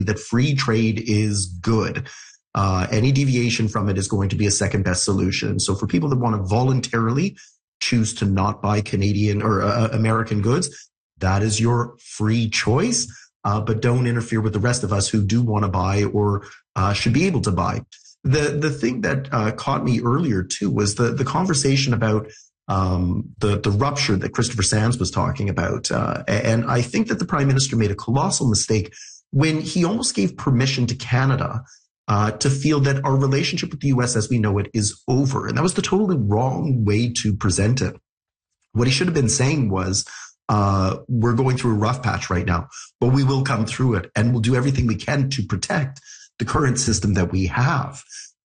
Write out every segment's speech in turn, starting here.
that free trade is good. Any deviation from it is going to be a second best solution. So for people that want to voluntarily choose to not buy Canadian or American goods, that is your free choice. But don't interfere with the rest of us who do want to buy or should be able to buy. The thing that caught me earlier too was the conversation about the rupture that Christopher Sands was talking about. And I think that the Prime Minister made a colossal mistake when he almost gave permission to Canada to feel that our relationship with the U.S. as we know it is over. And that was the totally wrong way to present it. What he should have been saying was, we're going through a rough patch right now, but we will come through it and we'll do everything we can to protect the current system that we have.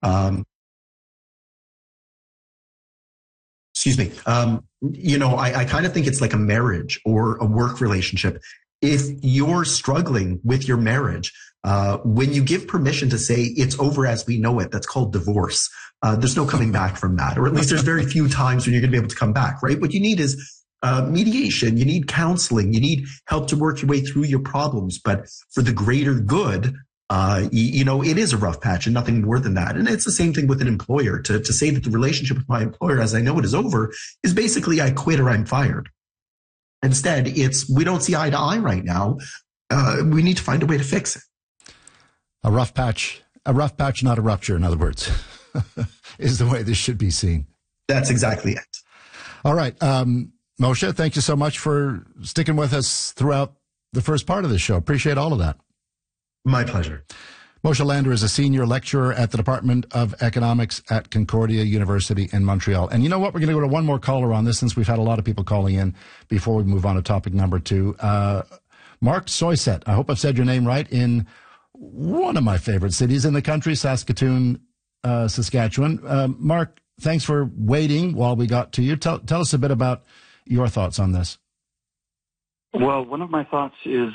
Excuse me. I kind of think it's like a marriage or a work relationship. If you're struggling with your marriage, when you give permission to say it's over as we know it, that's called divorce. There's no coming back from that, or at least there's very few times when you're going to be able to come back, right? What you need is mediation, you need counseling, you need help to work your way through your problems. But for the greater good, it is a rough patch and nothing more than that. And it's the same thing with an employer. To say that the relationship with my employer, as I know it, is over, is basically I quit or I'm fired. Instead, it's we don't see eye to eye right now. We need to find a way to fix it. A rough patch, not a rupture, in other words, is the way this should be seen. That's exactly it. All right. Moshe, thank you so much for sticking with us throughout the first part of the show. Appreciate all of that. My pleasure. Moshe Lander is a senior lecturer at the Department of Economics at Concordia University in Montreal. And you know what? We're going to go to one more caller on this since we've had a lot of people calling in before we move on to topic number 2. Mark Soyset, I hope I've said your name right, in one of my favorite cities in the country, Saskatoon, Saskatchewan. Mark, thanks for waiting while we got to you. Tell us a bit about your thoughts on this. Well, one of my thoughts is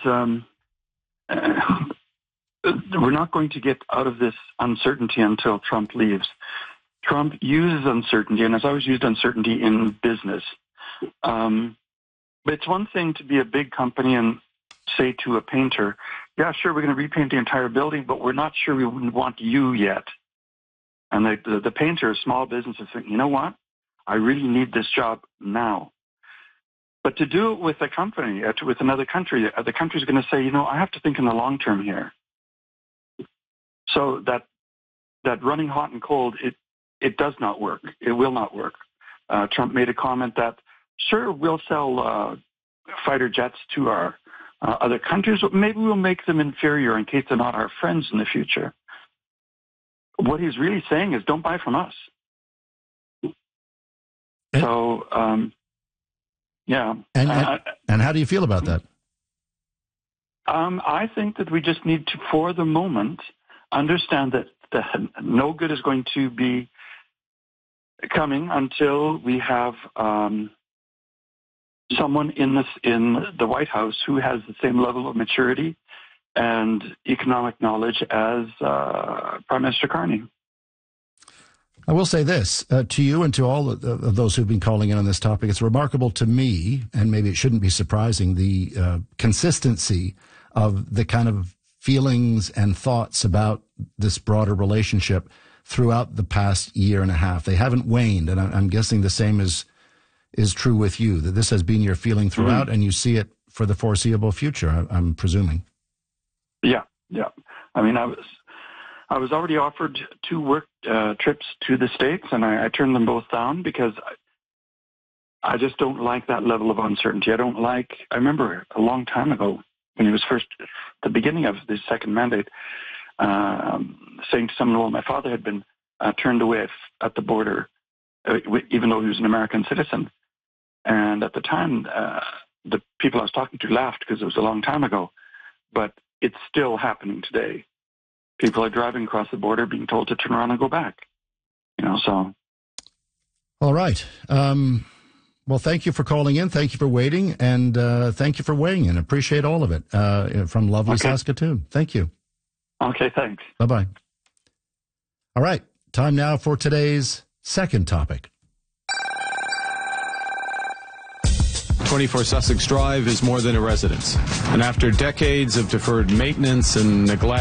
we're not going to get out of this uncertainty until Trump leaves. Trump uses uncertainty, and has always used uncertainty in business. But it's one thing to be a big company and say to a painter, yeah, sure, we're going to repaint the entire building, but we're not sure we want you yet. And the painter, small businesses think, you know what? I really need this job now. But to do it with a company, with another country, the country's going to say, I have to think in the long term here. So that running hot and cold, it does not work. It will not work. Trump made a comment that, sure, we'll sell fighter jets to our other countries, but maybe we'll make them inferior in case they're not our friends in the future. What he's really saying is, don't buy from us. So, yeah. And how do you feel about that? I think that we just need to, for the moment, understand that no good is going to be coming until we have someone in the White House who has the same level of maturity and economic knowledge as Prime Minister Carney. I will say this to you and to all of those who've been calling in on this topic. It's remarkable to me, and maybe it shouldn't be surprising, the consistency of the kind of feelings and thoughts about this broader relationship throughout the past year and a half. They haven't waned, and I'm guessing the same is true with you, that this has been your feeling throughout, and you see it for the foreseeable future, I'm presuming. Yeah. I mean, I was already offered 2 work trips to the States, and I turned them both down because I just don't like that level of uncertainty. I remember a long time ago when he was the beginning of the second mandate, saying to someone, well, my father had been turned away at the border, even though he was an American citizen. And at the time, the people I was talking to laughed because it was a long time ago, but it's still happening today. People are driving across the border being told to turn around and go back, so. All right. Well, thank you for calling in. Thank you for waiting. And thank you for weighing in. Appreciate all of it from lovely Saskatoon. Thank you. Okay, thanks. Bye-bye. All right. Time now for today's second topic. 24 Sussex Drive is more than a residence. And after decades of deferred maintenance and neglect,